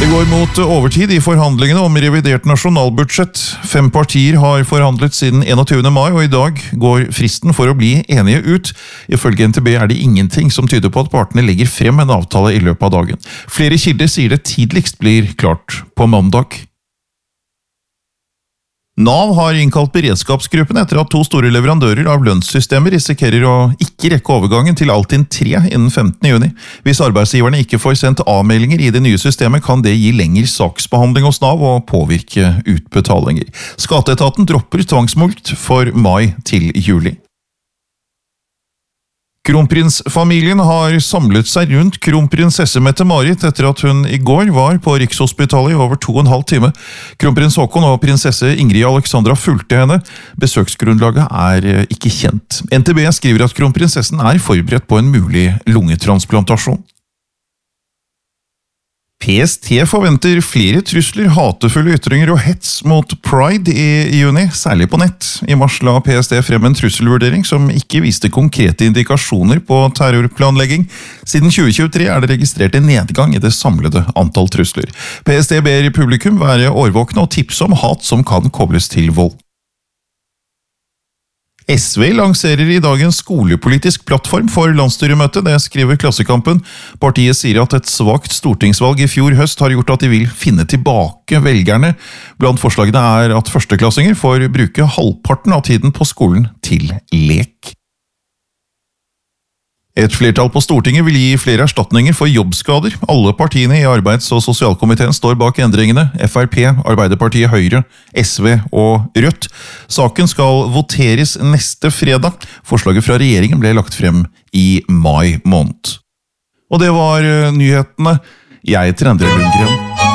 Det går mot overtid i forhandlingene om revidert nasjonalbudsjett. 5 partier har forhandlet siden 21. mai, og i dag går fristen for å bli enige ut. Ifølge NTB er det ingenting som tyder på at partene legger frem en avtale i løpet av dagen. Flere kilder sier det tidligst blir klart på mandag. NAV har innkalt beredskapsgruppen etter at 2 store leverandører av lønnssystemer risikerer å ikke rekke overgangen til Altinn 3 innen 15. juni. Hvis arbeidsgiverne ikke får sendt avmeldinger i det nye systemet, kan det gi lengre saksbehandling hos NAV og påvirke utbetalinger. Skatteetaten dropper tvangsmulkt for mai til juli. Kronprinsfamilien har samlet seg rundt kronprinsesse Mette-Marit etter at hun i går var på Rikshospitalet i over 2,5 timer. Kronprins Håkon og prinsesse Ingrid Alexandra fulgte henne. Besøksgrunnlaget er ikke kjent. NTB skriver at kronprinsessen er forberedt på en mulig lungetransplantasjon. PST forventer flere trusler, hatefulle ytringer og hets mot Pride i juni, særlig på nett. I mars la PST frem en trusselvurdering som ikke viste konkrete indikasjoner på terrorplanlegging. Siden 2023 er det registrert en nedgang i det samlede antall trusler. PST ber publikum være årvåkne og tipse om hat som kan kobles til vold. SV lanserer i dag en skolepolitisk plattform for landsstyremøtet, det skriver Klassekampen. Partiet sier at et svakt stortingsvalg i fjor høst har gjort at de vil finne tilbake velgerne. Blant forslagene er at førsteklassinger får bruke halvparten av tiden på skolen til lek. Et flertall på Stortinget vil gi flere erstatninger for jobbskader. Alle partiene i Arbeids- og sosialkomiteen står bak endringene. Frp, Arbeiderpartiet, Høyre, SV og Rødt. Saken skal voteres neste fredag. Forslaget fra regjeringen ble lagt frem i mai måned. Og det var nyhetene. Jeg heter Endre Lundgren.